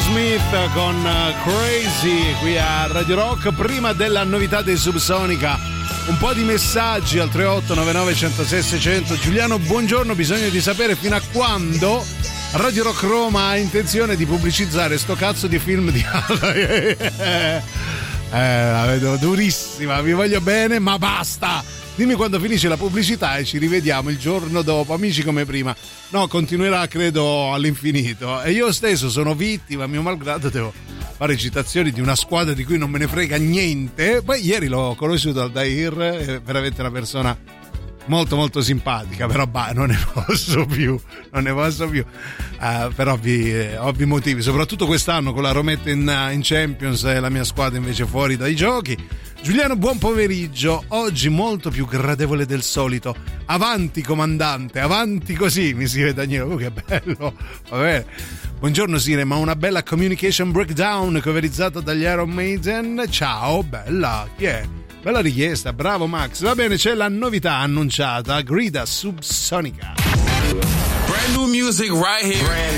Smith con Crazy qui a Radio Rock. Prima della novità dei Subsonica, un po' di messaggi al 38 99 106 600. Giuliano, buongiorno, bisogna di sapere fino a quando Radio Rock Roma ha intenzione di pubblicizzare sto cazzo di film di la vedo durissima, vi voglio bene ma basta, dimmi quando finisce la pubblicità e ci rivediamo il giorno dopo, amici come prima. No, continuerà credo all'infinito e io stesso sono vittima, a mio malgrado devo fare citazioni di una squadra di cui non me ne frega niente. Poi ieri l'ho conosciuto al Dair, è veramente una persona molto molto simpatica, però non ne posso più per ovvi motivi, soprattutto quest'anno con la Rometta in Champions e la mia squadra invece fuori dai giochi. Giuliano, buon pomeriggio, oggi molto più gradevole del solito, avanti comandante, avanti così, mi scrive Daniele, che bello, va bene. Buongiorno Sire, ma una bella communication breakdown coverizzata dagli Iron Maiden, ciao, bella, chi è? Bella richiesta, bravo Max. Va bene, c'è la novità annunciata, grida Subsonica. Brand new music right here.